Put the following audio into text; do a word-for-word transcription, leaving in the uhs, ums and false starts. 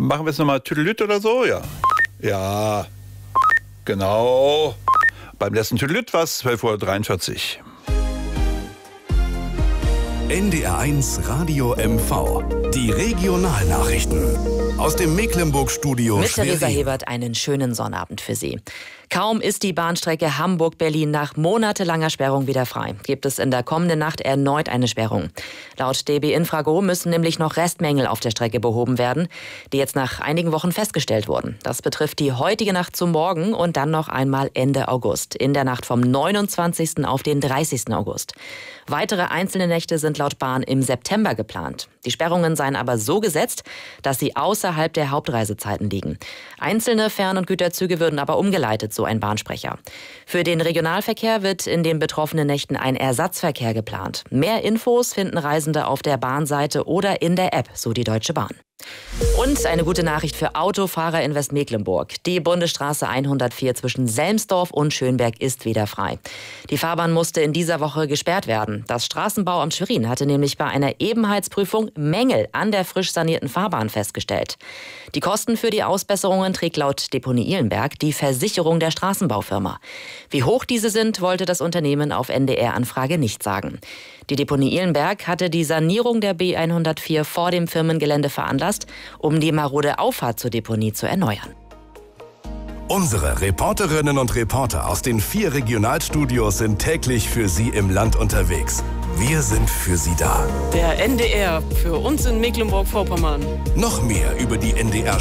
Machen wir es nochmal Tüdelüt oder so? Ja. Ja, genau. Beim letzten Tüdelüt war es zwölf Uhr dreiundvierzig. N D R eins Radio M V. Die Regionalnachrichten. Aus dem Mecklenburg-Studio Mit Schwerin. Theresa Hebert einen schönen Sonnabend für Sie. Kaum ist die Bahnstrecke Hamburg-Berlin nach monatelanger Sperrung wieder frei, gibt es in der kommenden Nacht erneut eine Sperrung. Laut D B Infrago müssen nämlich noch Restmängel auf der Strecke behoben werden, die jetzt nach einigen Wochen festgestellt wurden. Das betrifft die heutige Nacht zum Morgen und dann noch einmal Ende August, in der Nacht vom neunundzwanzigsten auf den dreißigsten August. Weitere einzelne Nächte sind laut Bahn im September geplant. Die Sperrungen seien aber so gesetzt, dass sie außerhalb der Hauptreisezeiten liegen. Einzelne Fern- und Güterzüge würden aber umgeleitet, so ein Bahnsprecher. Für den Regionalverkehr wird in den betroffenen Nächten ein Ersatzverkehr geplant. Mehr Infos finden Reisende auf der Bahnseite oder in der App, so die Deutsche Bahn. Und eine gute Nachricht für Autofahrer in Westmecklenburg. Die Bundesstraße hundertvier zwischen Selmsdorf und Schönberg ist wieder frei. Die Fahrbahn musste in dieser Woche gesperrt werden. Das Straßenbauamt Schwerin hatte nämlich bei einer Ebenheitsprüfung Mängel an der frisch sanierten Fahrbahn festgestellt. Die Kosten für die Ausbesserungen trägt laut Deponie Ihlenberg die Versicherung der Straßenbaufirma. Wie hoch diese sind, wollte das Unternehmen auf N D R-Anfrage nicht sagen. Die Deponie Ihlenberg hatte die Sanierung der B hundertvier vor dem Firmengelände veranlasst, um die marode Auffahrt zur Deponie zu erneuern. Unsere Reporterinnen und Reporter aus den vier Regionalstudios sind täglich für Sie im Land unterwegs. Wir sind für Sie da. Der N D R, für uns in Mecklenburg-Vorpommern. Noch mehr über die N D R